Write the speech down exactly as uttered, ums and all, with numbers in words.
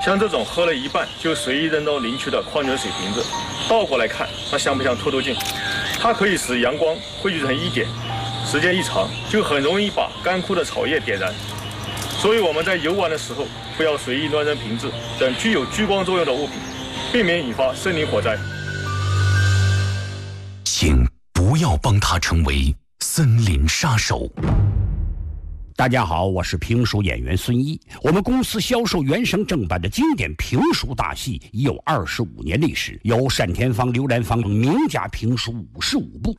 像这种喝了一半就随意扔到林区的矿泉水瓶子，倒过来看，它像不像透透镜？它可以使阳光汇聚成一点，时间一长就很容易把干枯的草叶点燃。所以我们在游玩的时候，不要随意乱扔瓶子等具有聚光作用的物品，避免引发森林火灾。 请不要帮他成为森林杀手。 大家好，我是评书演员孙一。我们公司销售原声正版的经典评书大戏已有二十五年历史，由单田芳、刘兰芳名家评书五十五部，